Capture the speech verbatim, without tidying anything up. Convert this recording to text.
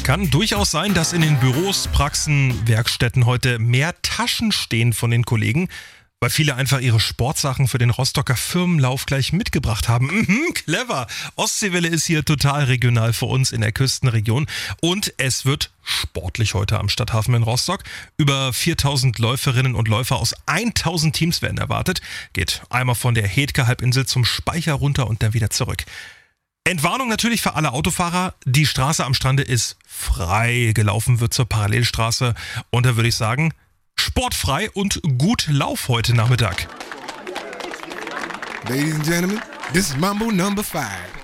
Kann durchaus sein, dass in den Büros, Praxen, Werkstätten heute mehr Taschen stehen von den Kollegen, weil viele einfach ihre Sportsachen für den Rostocker Firmenlauf gleich mitgebracht haben. Mhm, clever. Ostseewelle ist hier total regional für uns in der Küstenregion und es wird sportlich heute am Stadthafen in Rostock. Über viertausend Läuferinnen und Läufer aus tausend Teams werden erwartet. Geht einmal von der Hedke-Halbinsel zum Speicher runter und dann wieder zurück. Entwarnung natürlich für alle Autofahrer. Die Straße am Strande ist frei. Gelaufen wird zur Parallelstraße. Und da würde ich sagen, sportfrei und gut Lauf heute Nachmittag. Ladies and gentlemen, this is Mambo number five.